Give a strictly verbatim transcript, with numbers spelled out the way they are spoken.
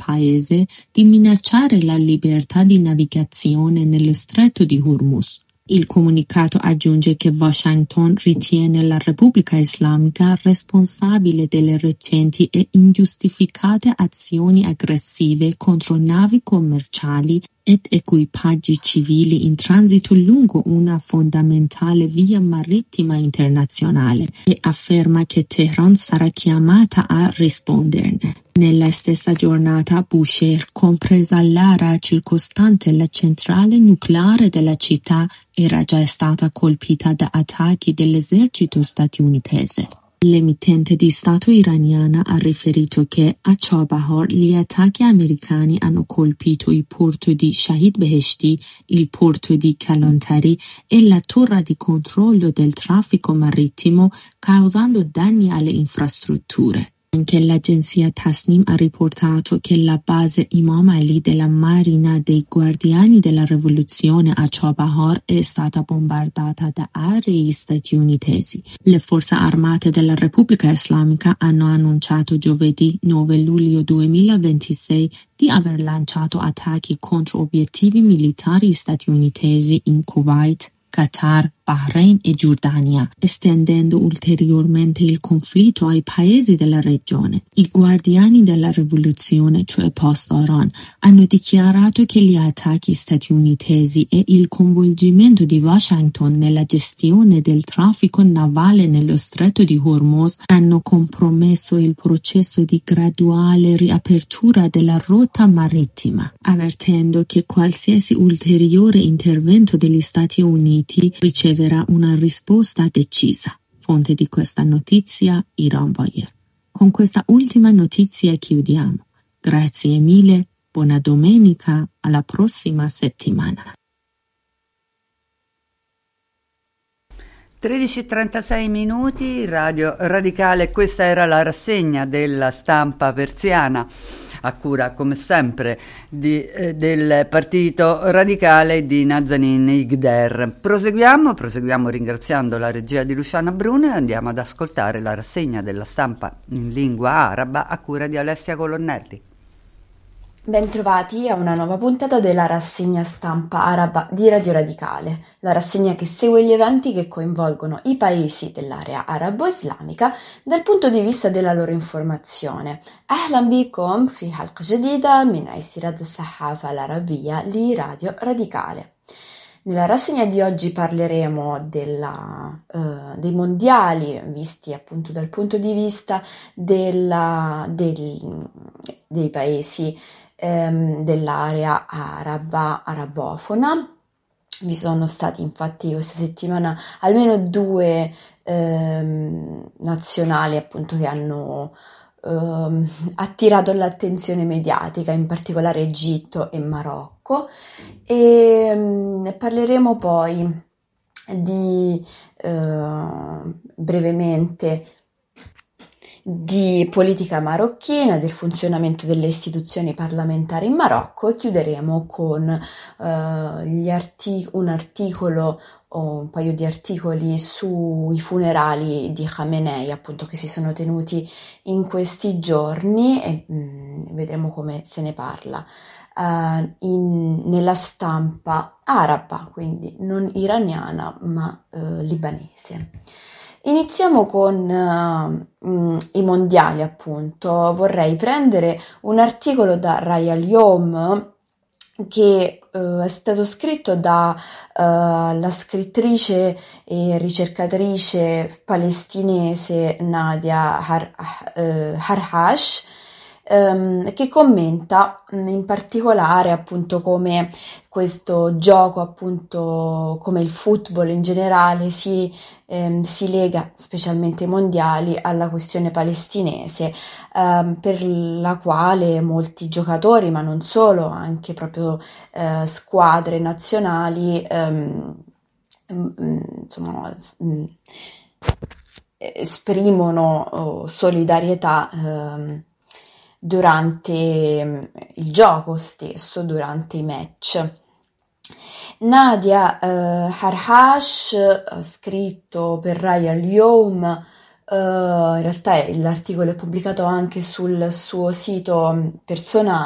paese di minacciare la libertà di navigazione nello stretto di Hormuz. Il comunicato aggiunge che Washington ritiene la Repubblica Islamica responsabile delle recenti e ingiustificate azioni aggressive contro navi commerciali ed equipaggi civili in transito lungo una fondamentale via marittima internazionale e afferma che Teheran sarà chiamata a risponderne. Nella stessa giornata Bushehr, compresa l'area circostante la centrale nucleare della città, era già stata colpita da attacchi dell'esercito statunitense. L'emittente di Stato iraniana ha riferito che a Chabahar gli attacchi americani hanno colpito il porto di Shahid Beheshti, il porto di Kalantari e la torre di controllo del traffico marittimo, causando danni alle infrastrutture. Anche l'agenzia Tasnim ha riportato che la base Imam Ali della Marina dei Guardiani della Rivoluzione a Chabahar è stata bombardata da aerei statunitensi. Le forze armate della Repubblica Islamica hanno annunciato giovedì nove luglio duemilaventisei di aver lanciato attacchi contro obiettivi militari statunitensi in Kuwait, Qatar, Bahrain e Giordania, estendendo ulteriormente il conflitto ai paesi della regione. I guardiani della rivoluzione, cioè post-Iran, hanno dichiarato che gli attacchi statunitensi e il coinvolgimento di Washington nella gestione del traffico navale nello stretto di Hormuz hanno compromesso il processo di graduale riapertura della rotta marittima, avvertendo che qualsiasi ulteriore intervento degli Stati Uniti riceverà una risposta decisa. Fonte di questa notizia, Iran Wire. Con questa ultima notizia chiudiamo. Grazie mille, buona domenica, alla prossima settimana. tredici e trentasei minuti, Radio Radicale, questa era la rassegna della stampa persiana, a cura come sempre di, eh, del Partito Radicale di Nazanin Igder. Proseguiamo, proseguiamo ringraziando la regia di Luciana Brune e andiamo ad ascoltare la rassegna della stampa in lingua araba a cura di Alessia Colonnelli. Bentrovati a una nuova puntata della rassegna stampa araba di Radio Radicale, la rassegna che segue gli eventi che coinvolgono i paesi dell'area arabo-islamica dal punto di vista della loro informazione. Ahlan bikum fi halqa jadida min Istirat Sahafa al-Arabia li Radio Radicale. Nella rassegna di oggi parleremo della, uh, dei mondiali visti appunto dal punto di vista della, del, dei paesi ehm, dell'area araba, arabofona. Vi sono stati infatti questa settimana almeno due ehm, nazionali appunto che hanno ehm, attirato l'attenzione mediatica, in particolare Egitto e Marocco. E um, parleremo poi di uh, brevemente di politica marocchina, del funzionamento delle istituzioni parlamentari in Marocco e chiuderemo con uh, gli artic- un articolo o un paio di articoli sui funerali di Khamenei, appunto, che si sono tenuti in questi giorni e mh, vedremo come se ne parla. Uh, in, nella stampa araba, quindi non iraniana ma uh, libanese. Iniziamo con uh, mh, i mondiali, appunto. Vorrei prendere un articolo da Rai Al-Yom che uh, è stato scritto da uh, la scrittrice e ricercatrice palestinese Nadia Har- uh, Harhash, Um, che commenta um, in particolare appunto come questo gioco, appunto come il football in generale si, um, si lega, specialmente ai mondiali, alla questione palestinese, um, per la quale molti giocatori, ma non solo, anche proprio uh, squadre nazionali um, um, insomma um, esprimono oh, solidarietà um, durante il gioco stesso, durante i match. Nadia eh, Harhash, eh, scritto per Rai Al-Yom, eh, in realtà l'articolo è pubblicato anche sul suo sito personale,